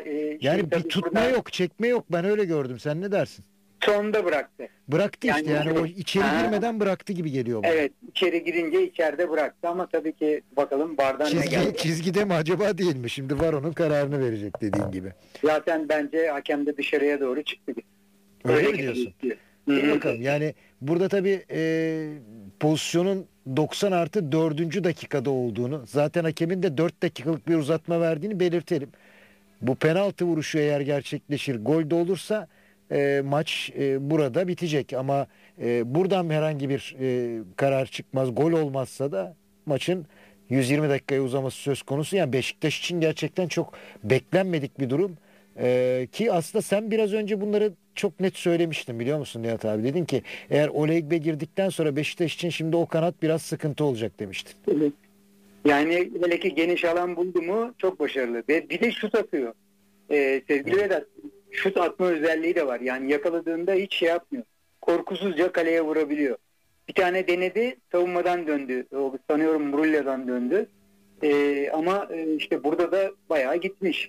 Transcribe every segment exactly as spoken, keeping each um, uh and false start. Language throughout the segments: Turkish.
e, Yani şimdi bir tabii tutma buradan yok, çekme yok. Ben öyle gördüm. Sen ne dersin? sonda bıraktı. Bıraktı işte Yani- yani o içeri Ha. girmeden bıraktı gibi geliyor bana. Evet, içeri girince içeride bıraktı ama tabii ki bakalım bardan ne Çizgi, geldi. çizgide mi acaba değil mi? Şimdi var onun kararını verecek dediğin gibi. Zaten bence hakem de dışarıya doğru çıktı. Öyle mi gibi diyorsun? gözüküyor. Dur Hı hı. bakalım. Yani burada tabii e, pozisyonun doksan artı dördüncü dakikada olduğunu, zaten hakemin de dört dakikalık bir uzatma verdiğini belirtelim. Bu penaltı vuruşu eğer gerçekleşir, gol de olursa e, maç e, burada bitecek. Ama e, buradan herhangi bir e, karar çıkmaz, gol olmazsa da maçın yüz yirmi dakikaya uzaması söz konusu. Yani Beşiktaş için gerçekten çok beklenmedik bir durum. E, ki aslında sen biraz önce bunları çok net söylemiştin, biliyor musun Nihat abi? Dedin ki eğer Oleigbe girdikten sonra Beşiktaş için şimdi o kanat biraz sıkıntı olacak demiştin. Evet. Yani hele ki geniş alan buldu mu çok başarılı. Ve bir de şut atıyor. Ee, sevgili Evet. Vedat, şut atma özelliği de var. Yani yakaladığında hiç şey yapmıyor. Korkusuzca kaleye vurabiliyor. Bir tane denedi, savunmadan döndü. O, sanıyorum Murulla'dan döndü. Ee, ama e, işte burada da bayağı gitmiş.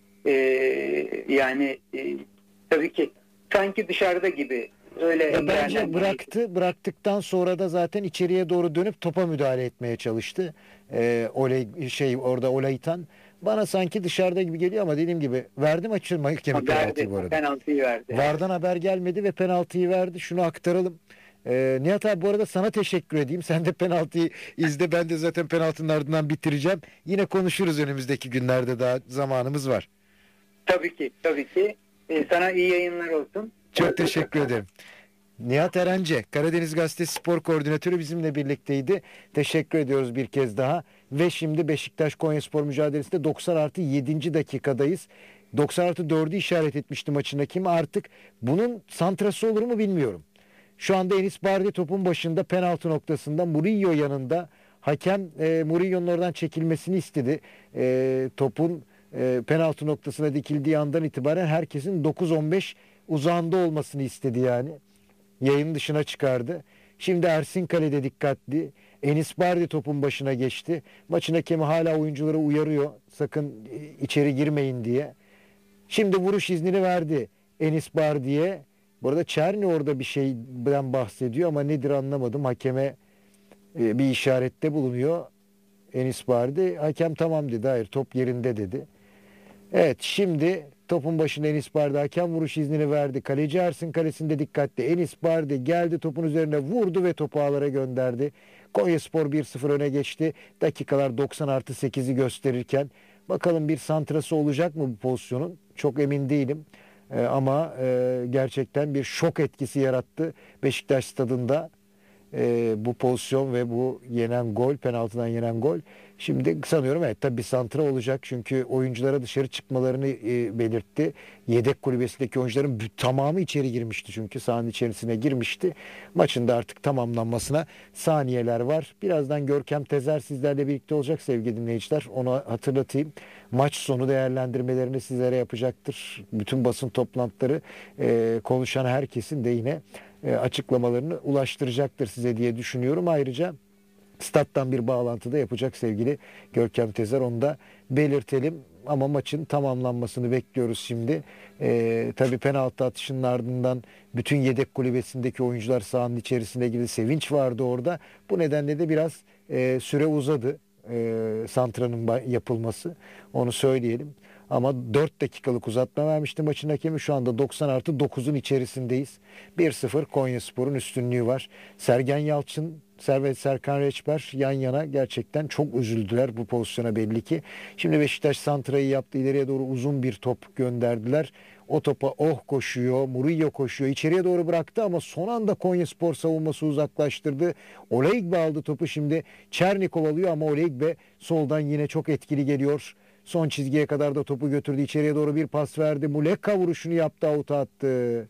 Ee, yani e, tabii ki sanki dışarıda gibi. Öyle Ya bence değerlendirmek. bıraktı. Bıraktıktan sonra da zaten içeriye doğru dönüp topa müdahale etmeye çalıştı. Ee, Oley şey orada Olaytan. Bana sanki dışarıda gibi geliyor ama dediğim gibi verdi mi açılma hakemi penaltıyı bu Verdi, arada. penaltıyı verdi. Vardan haber gelmedi ve penaltıyı verdi. Şunu aktaralım. Ee, Nihat abi bu arada sana teşekkür edeyim. Sen de penaltıyı izle. Ben de zaten penaltının ardından bitireceğim. Yine konuşuruz önümüzdeki günlerde, daha zamanımız var. Tabii ki, tabii ki. Ee, sana iyi yayınlar olsun. Çok teşekkür ederim. Nihat Erence, Karadeniz Gazetesi Spor Koordinatörü bizimle birlikteydi. Teşekkür ediyoruz bir kez daha. Ve şimdi Beşiktaş Konyaspor mücadelesinde doksan artı yedinci dakikadayız. doksan artı dördü işaret etmişti maçın hakemi. Artık bunun santrası olur mu bilmiyorum. Şu anda Enis Bardi topun başında, penaltı noktasında, Murillo yanında. Hakem e, Murillo'nun oradan çekilmesini istedi. E, topun e, penaltı noktasına dikildiği andan itibaren herkesin dokuz on beş uzağında olmasını istedi yani. Yayın dışına çıkardı. Şimdi Ersin Kale'de dikkatli. Enis Bardi topun başına geçti. Maçın hakemi hala oyuncuları uyarıyor. Sakın içeri girmeyin diye. Şimdi vuruş iznini verdi Enis Bardi'ye. Bu arada Çerni orada bir şeyden bahsediyor ama nedir anlamadım. Hakeme e, bir işarette bulunuyor Enis Bardi. Hakem tamam dedi. Hayır, top yerinde dedi. Evet, şimdi topun başında Enis Bardi, hakem vuruş iznini verdi. Kaleci Ersin kalesinde dikkatli. Enis Bardi geldi, topun üzerine vurdu ve topu ağlara gönderdi. Konyaspor bir sıfır öne geçti. Dakikalar doksan artı sekizi gösterirken bakalım bir santrası olacak mı bu pozisyonun? Çok emin değilim. Ee, ama e, gerçekten bir şok etkisi yarattı Beşiktaş stadında. E, bu pozisyon ve bu yenen gol, penaltıdan yenen gol. Şimdi sanıyorum evet tabii bir santra olacak çünkü oyunculara dışarı çıkmalarını e, belirtti. Yedek kulübesindeki oyuncuların bü- tamamı içeri girmişti çünkü sahanın içerisine girmişti. Maçın da artık tamamlanmasına saniyeler var. Birazdan Görkem Tezer sizlerle birlikte olacak sevgili dinleyiciler. Onu hatırlatayım. Maç sonu değerlendirmelerini sizlere yapacaktır. Bütün basın toplantıları e, konuşan herkesin de yine e, açıklamalarını ulaştıracaktır size diye düşünüyorum. Ayrıca stat'tan bir bağlantı da yapacak sevgili Görkem Tezer, onu da belirtelim. Ama maçın tamamlanmasını bekliyoruz şimdi. Ee, tabii penaltı atışının ardından bütün yedek kulübesindeki oyuncular sahanın içerisine girdi. Sevinç vardı orada. Bu nedenle de biraz e, süre uzadı. E, santranın yapılması. Onu söyleyelim. Ama dört dakikalık uzatma vermişti maçın hakemi. Şu anda doksan artı dokuzun içerisindeyiz. bir sıfır Konyaspor'un üstünlüğü var. Sergen Yalçın, Servet Serkan Reçber yan yana gerçekten çok üzüldüler bu pozisyona belli ki. Şimdi Beşiktaş santrayı yaptı. İleriye doğru uzun bir top gönderdiler. O topa oh koşuyor, Murillo koşuyor. İçeriye doğru bıraktı ama son anda Konyaspor savunması uzaklaştırdı. Oleigbe aldı topu şimdi. Çernikov alıyor ama Oleigbe soldan yine çok etkili geliyor. Son çizgiye kadar da topu götürdü. İçeriye doğru bir pas verdi. Muleka vuruşunu yaptı, avuta attı.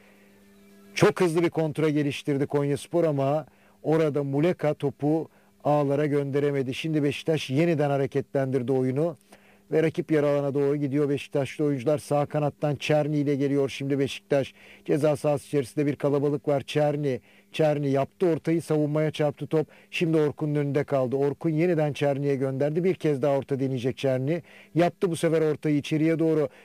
Çok hızlı bir kontra geliştirdi Konyaspor ama orada Muleka topu ağlara gönderemedi. Şimdi Beşiktaş yeniden hareketlendirdi oyunu ve rakip yarı alana doğru gidiyor. Beşiktaşlı oyuncular sağ kanattan Çerni ile geliyor. Şimdi Beşiktaş ceza sahası içerisinde bir kalabalık var. Çerni, Çerni yaptı ortayı, savunmaya çarptı top. Şimdi Orkun'un önünde kaldı. Orkun yeniden Çerni'ye gönderdi. Bir kez daha orta deneyecek Çerni. Yaptı bu sefer ortayı içeriye doğru.